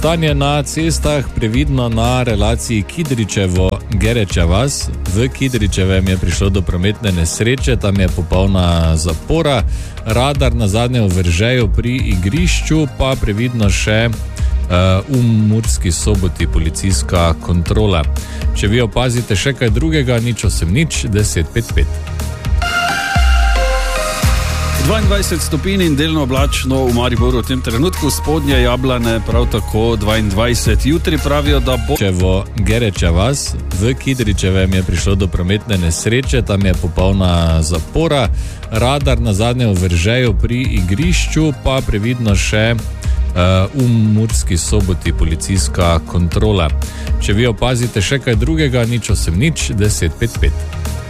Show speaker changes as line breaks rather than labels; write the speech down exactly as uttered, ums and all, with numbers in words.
Stanje na cestah previdno na relaciji Kidričevo-Gereča vas. V Kidričevem je prišlo do prometne nesreče, tam je popolna zapora. Radar na zadnje v Veržeju pri igrišču, pa previdno še Uh, v Murski Soboti policijska kontrola. Če vi opazite še kaj drugega, nič osem nič, deset pet pet.
dvaindvajset stopinj in delno oblačno v Mariboru v tem trenutku, spodnje Jablane prav tako dvaindvajset. Jutri pravijo, da bo...
Čevo Gereča vas, v Kidričevem je prišlo do prometne nesreče, tam je popolna zapora. Radar na zadnje v Veržeju pri igrišču, pa previdno še Uh, v Murski Soboti policijska kontrola. Če vi opazite še kaj drugega, nič osem nič, deset pet pet.